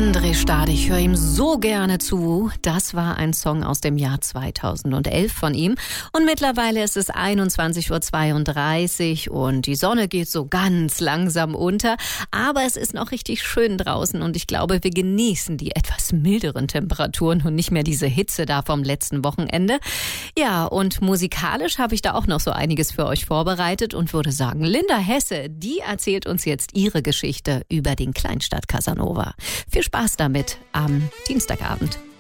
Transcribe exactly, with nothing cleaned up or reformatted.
André Stade, ich höre ihm so gerne zu. Das war ein Song aus dem Jahr zweitausendelf von ihm. Und mittlerweile ist es einundzwanzig Uhr zweiunddreißig und die Sonne geht so ganz langsam unter. Aber es ist noch richtig schön draußen und ich glaube, wir genießen die etwas milderen Temperaturen und nicht mehr diese Hitze da vom letzten Wochenende. Ja, und musikalisch habe ich da auch noch so einiges für euch vorbereitet und würde sagen, Linda Hesse, die erzählt uns jetzt ihre Geschichte über den Kleinstadt Casanova. Viel Spaß damit am Dienstagabend.